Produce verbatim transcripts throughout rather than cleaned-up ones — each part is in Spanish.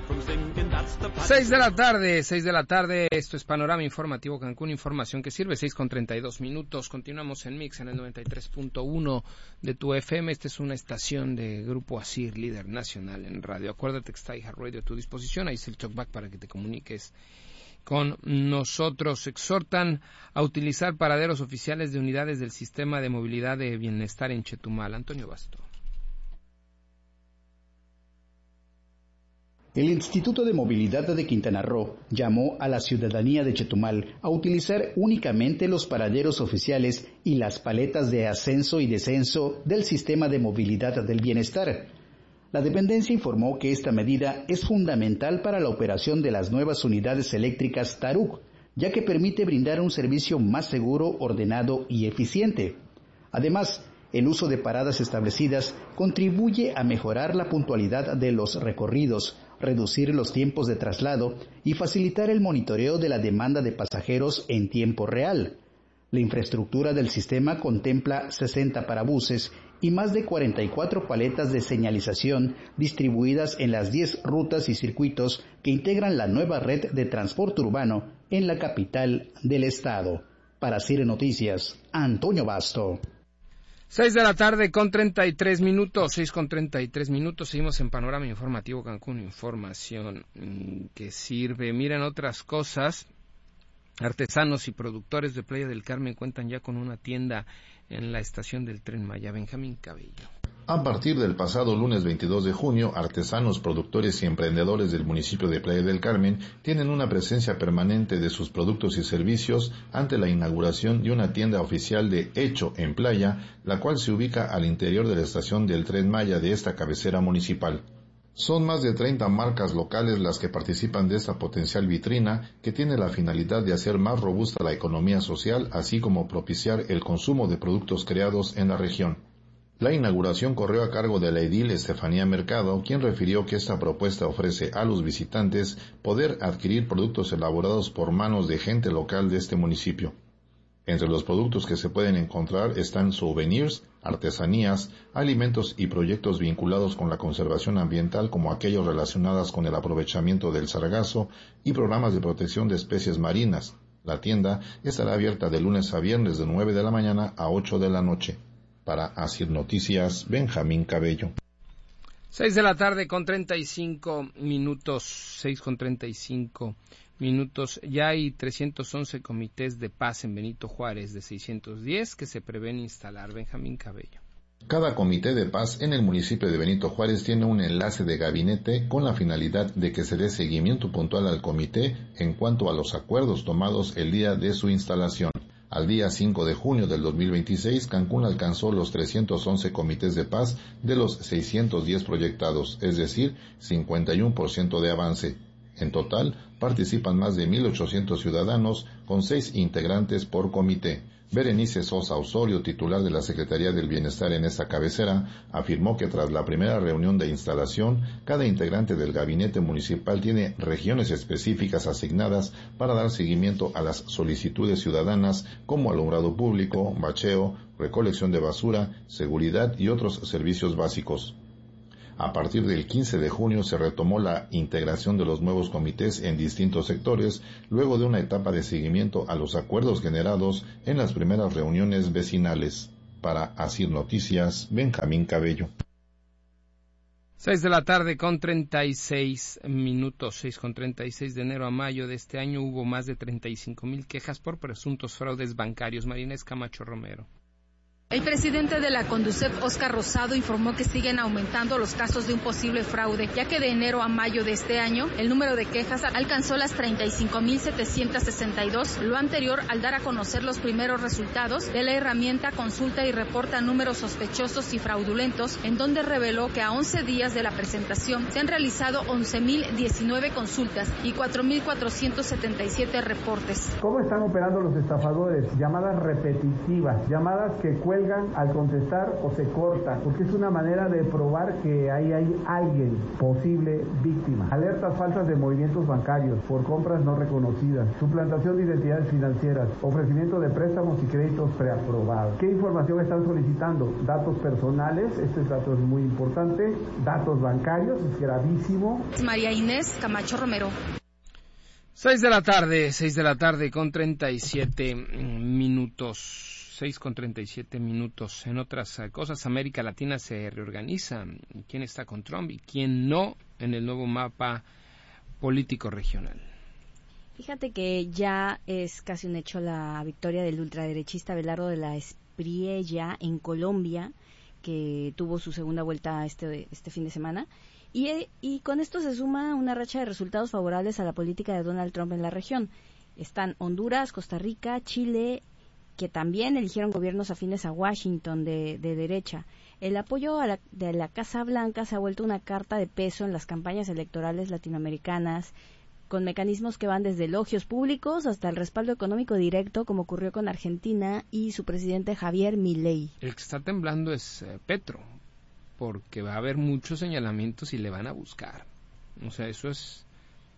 Seis de la tarde, seis de la tarde, esto es Panorama Informativo Cancún, información que sirve, seis con treinta y dos minutos, continuamos en Mix en el noventa y tres punto uno de tu F M, esta es una estación de Grupo Asir, líder nacional en radio, acuérdate que está iHeartRadio a tu disposición, ahí es el talkback para que te comuniques con nosotros. Exhortan a utilizar paraderos oficiales de unidades del Sistema de Movilidad de Bienestar en Chetumal. Antonio Basto. El Instituto de Movilidad de Quintana Roo llamó a la ciudadanía de Chetumal a utilizar únicamente los paraderos oficiales y las paletas de ascenso y descenso del Sistema de Movilidad del Bienestar. La dependencia informó que esta medida es fundamental para la operación de las nuevas unidades eléctricas Taruc, ya que permite brindar un servicio más seguro, ordenado y eficiente. Además, el uso de paradas establecidas contribuye a mejorar la puntualidad de los recorridos, reducir los tiempos de traslado y facilitar el monitoreo de la demanda de pasajeros en tiempo real. La infraestructura del sistema contempla sesenta parabuses y más de cuarenta y cuatro paletas de señalización distribuidas en las diez rutas y circuitos que integran la nueva red de transporte urbano en la capital del estado. Para C I R Noticias, Antonio Basto. Seis de la tarde con treinta y tres minutos, seis con treinta y tres minutos, seguimos en Panorama Informativo Cancún, información que sirve. Miren otras cosas, artesanos y productores de Playa del Carmen cuentan ya con una tienda en la estación del Tren Maya. Benjamín Cabello. A partir del pasado lunes veintidós de junio, artesanos, productores y emprendedores del municipio de Playa del Carmen tienen una presencia permanente de sus productos y servicios ante la inauguración de una tienda oficial de Hecho en Playa, la cual se ubica al interior de la estación del Tren Maya de esta cabecera municipal. Son más de treinta marcas locales las que participan de esta potencial vitrina que tiene la finalidad de hacer más robusta la economía social, así como propiciar el consumo de productos creados en la región. La inauguración corrió a cargo de la edil Estefanía Mercado, quien refirió que esta propuesta ofrece a los visitantes poder adquirir productos elaborados por manos de gente local de este municipio. Entre los productos que se pueden encontrar están souvenirs, artesanías, alimentos y proyectos vinculados con la conservación ambiental como aquellos relacionados con el aprovechamiento del sargazo y programas de protección de especies marinas. La tienda estará abierta de lunes a viernes de nueve de la mañana a ocho de la noche. Para Asir Noticias, Benjamín Cabello. Seis de la tarde con treinta y cinco minutos, seis con treinta y cinco minutos. Ya hay trescientos once comités de paz en Benito Juárez de seiscientos diez que se prevén instalar. Benjamín Cabello. Cada comité de paz en el municipio de Benito Juárez tiene un enlace de gabinete con la finalidad de que se dé seguimiento puntual al comité en cuanto a los acuerdos tomados el día de su instalación. Al día cinco de junio del dos mil veintiséis, Cancún alcanzó los trescientos once comités de paz de los seiscientos diez proyectados, es decir, cincuenta y uno por ciento de avance. En total, participan más de mil ochocientos ciudadanos, con seis integrantes por comité. Berenice Sosa Osorio, titular de la Secretaría del Bienestar en esta cabecera, afirmó que tras la primera reunión de instalación, cada integrante del gabinete municipal tiene regiones específicas asignadas para dar seguimiento a las solicitudes ciudadanas como alumbrado público, bacheo, recolección de basura, seguridad y otros servicios básicos. A partir del quince de junio se retomó la integración de los nuevos comités en distintos sectores, luego de una etapa de seguimiento a los acuerdos generados en las primeras reuniones vecinales. Para Asir Noticias, Benjamín Cabello. Seis de la tarde con treinta y seis minutos, seis con treinta y seis de enero a mayo de este año hubo más de treinta y cinco mil quejas por presuntos fraudes bancarios. Marinés Camacho Romero. El presidente de la Conducef, Óscar Rosado, informó que siguen aumentando los casos de un posible fraude, ya que de enero a mayo de este año el número de quejas alcanzó las treinta y cinco mil setecientos sesenta y dos, lo anterior al dar a conocer los primeros resultados de la herramienta Consulta y Reporta Números Sospechosos y Fraudulentos, en donde reveló que a once días de la presentación se han realizado once mil diecinueve consultas y cuatro mil cuatrocientos setenta y siete reportes. ¿Cómo están operando los estafadores? Llamadas repetitivas, llamadas que cuestan cuelgan al contestar o se cortan, porque es una manera de probar que ahí hay alguien posible víctima. Alertas falsas de movimientos bancarios por compras no reconocidas, suplantación de identidades financieras, ofrecimiento de préstamos y créditos preaprobados. ¿Qué información están solicitando? Datos personales, este dato es muy importante, datos bancarios, es gravísimo. María Inés Camacho Romero. Seis de la tarde, seis de la tarde con treinta y siete minutos, seis con treinta y siete minutos. En otras cosas, América Latina se reorganiza. ¿Quién está con Trump y quién no en el nuevo mapa político regional? Fíjate que ya es casi un hecho la victoria del ultraderechista Abelardo de la Espriella en Colombia, que tuvo su segunda vuelta este, este fin de semana. Y, y con esto se suma una racha de resultados favorables a la política de Donald Trump en la región. Están Honduras, Costa Rica, Chile, que también eligieron gobiernos afines a Washington de, de derecha. El apoyo a la, de la Casa Blanca se ha vuelto una carta de peso en las campañas electorales latinoamericanas, con mecanismos que van desde elogios públicos hasta el respaldo económico directo, como ocurrió con Argentina y su presidente Javier Milei. El que está temblando es eh, Petro, porque va a haber muchos señalamientos y le van a buscar. O sea, eso es,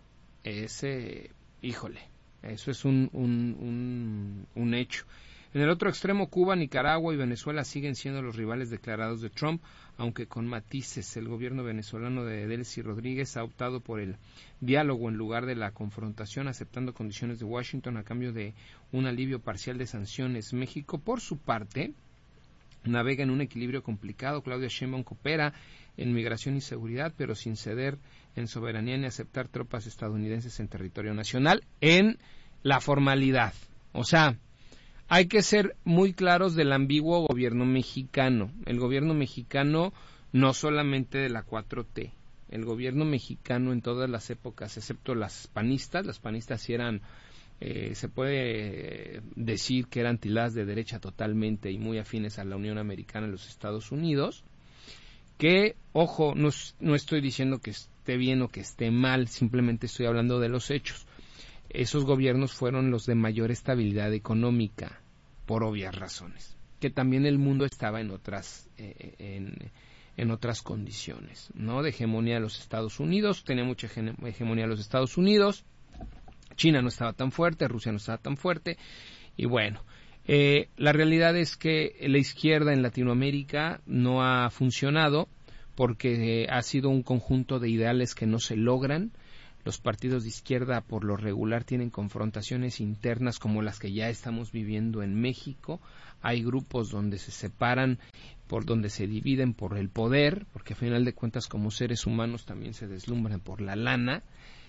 ese, híjole, eso es un, un, un, un hecho. En el otro extremo, Cuba, Nicaragua y Venezuela siguen siendo los rivales declarados de Trump, aunque con matices. El gobierno venezolano de Delcy Rodríguez ha optado por el diálogo en lugar de la confrontación, aceptando condiciones de Washington a cambio de un alivio parcial de sanciones. México, por su parte, navega en un equilibrio complicado. Claudia Sheinbaum coopera en migración y seguridad, pero sin ceder en soberanía ni aceptar tropas estadounidenses en territorio nacional en la formalidad. O sea, hay que ser muy claros del ambiguo gobierno mexicano. El gobierno mexicano no solamente de la cuatro T, el gobierno mexicano en todas las épocas, excepto las panistas, las panistas sí eran, eh, se puede decir que eran tildadas de derecha totalmente y muy afines a la Unión Americana en los Estados Unidos, que, ojo, no, no estoy diciendo que esté bien o que esté mal, simplemente estoy hablando de los hechos. Esos gobiernos fueron los de mayor estabilidad económica, por obvias razones, que también el mundo estaba en otras eh, en, en otras condiciones, ¿no? De hegemonía de los Estados Unidos, tenía mucha hegemonía de los Estados Unidos, China no estaba tan fuerte, Rusia no estaba tan fuerte, y bueno, eh, la realidad es que la izquierda en Latinoamérica no ha funcionado porque eh, ha sido un conjunto de ideales que no se logran. Los partidos de izquierda por lo regular tienen confrontaciones internas como las que ya estamos viviendo en México. Hay grupos donde se separan, por donde se dividen por el poder, porque a final de cuentas como seres humanos también se deslumbran por la lana,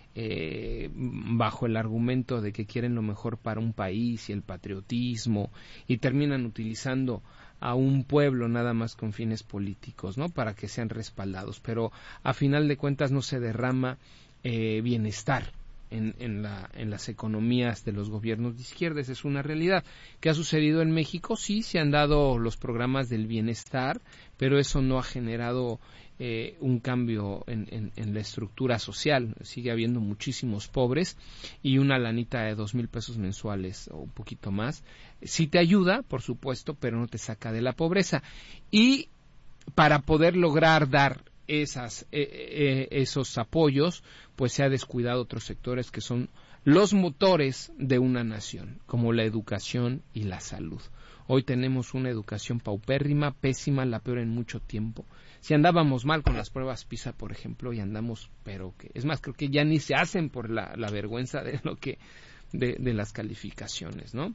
eh, bajo el argumento de que quieren lo mejor para un país y el patriotismo, y terminan utilizando a un pueblo nada más con fines políticos, ¿no? Para que sean respaldados, pero a final de cuentas no se derrama Eh, bienestar en, en, la, en las economías de los gobiernos de izquierda. Esa es una realidad. ¿Qué ha sucedido en México? Sí, se han dado los programas del bienestar, pero eso no ha generado eh, un cambio en, en, en la estructura social. Sigue habiendo muchísimos pobres y una lanita de dos mil pesos mensuales o un poquito más. Sí te ayuda, por supuesto, pero no te saca de la pobreza. Y para poder lograr dar Esas, eh, eh, esos apoyos, pues se ha descuidado otros sectores que son los motores de una nación, como la educación y la salud. Hoy tenemos una educación paupérrima, pésima, la peor en mucho tiempo. Si andábamos mal con las pruebas PISA, por ejemplo, y andamos, pero que es más, creo que ya ni se hacen por la, la vergüenza de lo que de, de las calificaciones, ¿no?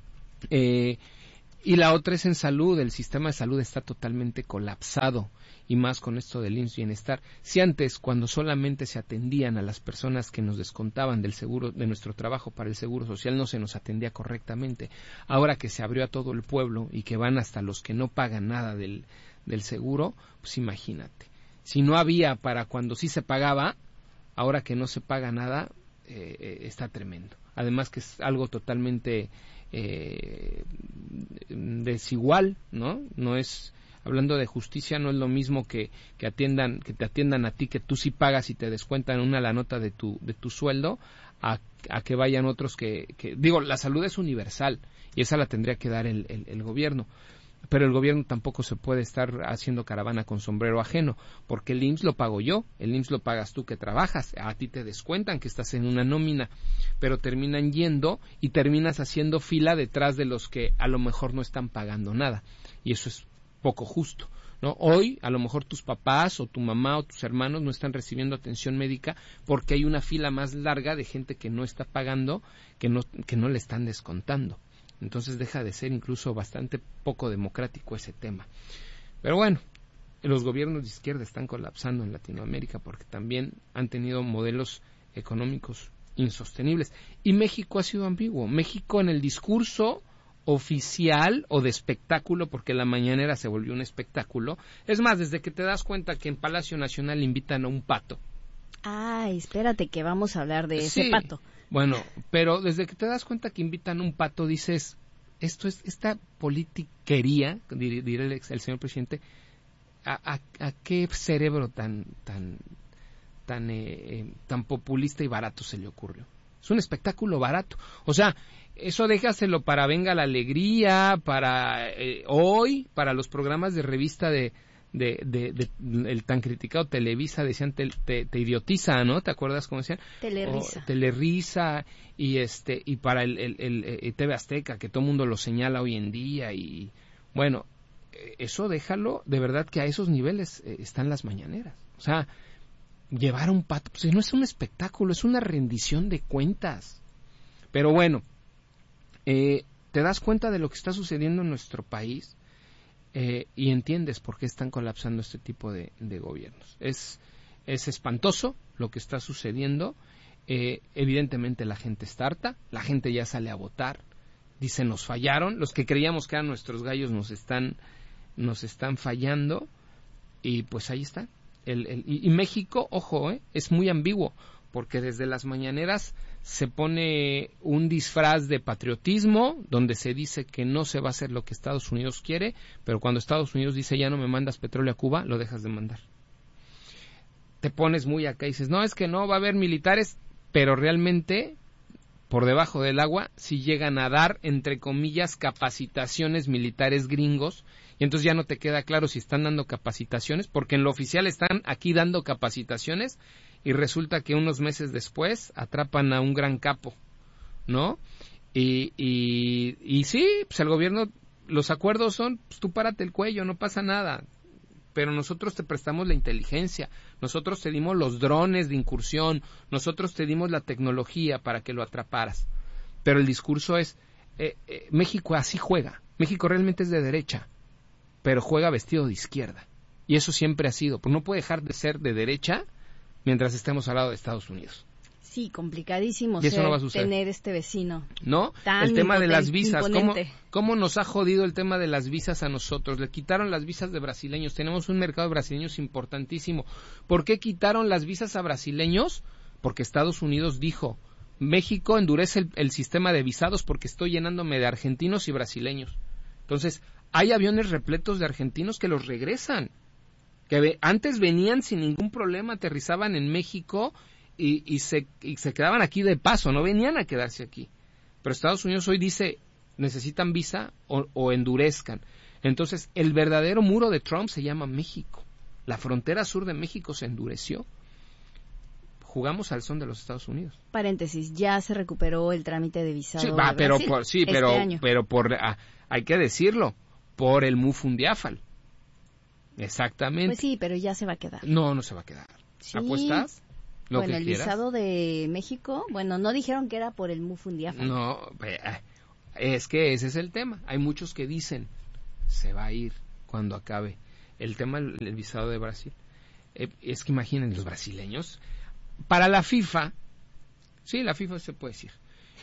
Eh, y la otra es en salud. El sistema de salud está totalmente colapsado, y más con esto del I M S S Bienestar. Si antes, cuando solamente se atendían a las personas que nos descontaban del seguro, de nuestro trabajo para el seguro social, no se nos atendía correctamente. Ahora que se abrió a todo el pueblo y que van hasta los que no pagan nada del, del seguro, pues imagínate. Si no había para cuando sí se pagaba, ahora que no se paga nada, eh, eh, está tremendo. Además que es algo totalmente eh, desigual, ¿no? No es, hablando de justicia, no es lo mismo que, que atiendan, que te atiendan a ti, que tú sí pagas y te descuentan una la nota de tu, de tu sueldo, a, a que vayan otros que, que, digo, la salud es universal y esa la tendría que dar el, el, el gobierno. pero el gobierno tampoco se puede estar haciendo caravana con sombrero ajeno, porque el I M S S lo pago yo, el I M S S lo pagas tú que trabajas, a ti te descuentan que estás en una nómina, pero terminan yendo y terminas haciendo fila detrás de los que a lo mejor no están pagando nada, y eso es poco justo, ¿no? Hoy a lo mejor tus papás o tu mamá o tus hermanos no están recibiendo atención médica porque hay una fila más larga de gente que no está pagando, que no, que no le están descontando. Entonces deja de ser incluso bastante poco democrático ese tema. Pero bueno, los gobiernos de izquierda están colapsando en Latinoamérica porque también han tenido modelos económicos insostenibles. Y México ha sido ambiguo. México en el discurso oficial o de espectáculo, porque la mañanera se volvió un espectáculo. Es más, desde que te das cuenta que en Palacio Nacional invitan a un pato. Ay, espérate que vamos a hablar de sí. ese pato. Bueno, pero desde que te das cuenta que invitan un pato, dices, esto es esta politiquería, dirá el, el señor presidente, ¿a, a, a qué cerebro tan tan tan eh, tan populista y barato se le ocurrió? Es un espectáculo barato. O sea, eso déjaselo para Venga la Alegría, para eh, Hoy, para los programas de revista de De, de, de, de el tan criticado Televisa, decían te, te, te idiotiza, ¿no? ¿Te acuerdas cómo decían? Telerisa. O, Telerisa y este y para el, el, el, el T V Azteca, que todo el mundo lo señala hoy en día, y bueno, eso déjalo, de verdad que a esos niveles eh, están las mañaneras. O sea, llevar un pato, pues no es un espectáculo, es una rendición de cuentas. Pero bueno, eh, te das cuenta de lo que está sucediendo en nuestro país. Eh, y entiendes por qué están colapsando este tipo de, de gobiernos. Es, es espantoso lo que está sucediendo. Eh, evidentemente la gente está harta, la gente ya sale a votar, dice nos fallaron, los que creíamos que eran nuestros gallos nos están, nos están fallando, y pues ahí está. El, el, y, y México, ojo, eh, es muy ambiguo, porque desde las mañaneras se pone un disfraz de patriotismo, donde se dice que no se va a hacer lo que Estados Unidos quiere, pero cuando Estados Unidos dice ya no me mandas petróleo a Cuba, lo dejas de mandar. Te pones muy acá y dices, no, es que no va a haber militares, pero realmente, por debajo del agua, sí llegan a dar, entre comillas, capacitaciones militares gringos, y entonces ya no te queda claro si están dando capacitaciones, porque en lo oficial están aquí dando capacitaciones, y resulta que unos meses después atrapan a un gran capo, ¿no? Y, y, y sí, pues el gobierno, los acuerdos son, pues tú párate el cuello, no pasa nada, pero nosotros te prestamos la inteligencia, nosotros te dimos los drones de incursión, nosotros te dimos la tecnología para que lo atraparas. Pero el discurso es, eh, eh, México así juega, México realmente es de derecha, pero juega vestido de izquierda, y eso siempre ha sido, pues no puede dejar de ser de derecha mientras estemos al lado de Estados Unidos. Sí, complicadísimo y eso ser, no va a suceder. Tener este vecino. ¿No? Tan el tema de las impoten- visas, ¿cómo, ¿cómo nos ha jodido el tema de las visas a nosotros? Le quitaron las visas de brasileños, tenemos un mercado de brasileños importantísimo. ¿Por qué quitaron las visas a brasileños? Porque Estados Unidos dijo, México endurece el, el sistema de visados porque estoy llenándome de argentinos y brasileños. Entonces, hay aviones repletos de argentinos que los regresan, que antes venían sin ningún problema, aterrizaban en México y, y, se, y se quedaban aquí de paso, no venían a quedarse aquí. Pero Estados Unidos hoy dice, necesitan visa o, o endurezcan. Entonces, el verdadero muro de Trump se llama México. La frontera sur de México se endureció. Jugamos al son de los Estados Unidos. Paréntesis, ya se recuperó el trámite de visado. Sí, va, de pero Brasil por, sí, este pero, año. pero por, ah, hay que decirlo, por el Mufundiáfal. Exactamente. Pues sí, pero ya se va a quedar. No, no se va a quedar. Sí. ¿Apuestas? Lo bueno, que el quieras. visado de México, bueno, no dijeron que era por el Mufundiáfal. No, es que ese es el tema. Hay muchos que dicen, se va a ir cuando acabe. El tema del visado de Brasil. Eh, es que imaginen, los brasileños, para la FIFA, sí, la FIFA se puede decir.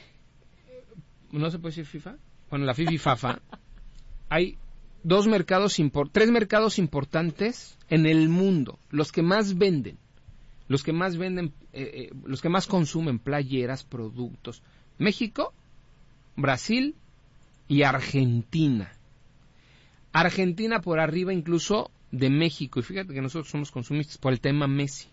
¿No se puede decir FIFA? Bueno, la FIFA y FAFA, hay dos mercados, impor- tres mercados importantes en el mundo, los que más venden, los que más venden, eh, eh, los que más consumen playeras, productos. México, Brasil y Argentina. Argentina por arriba incluso de México, y fíjate que nosotros somos consumistas por el tema Messi.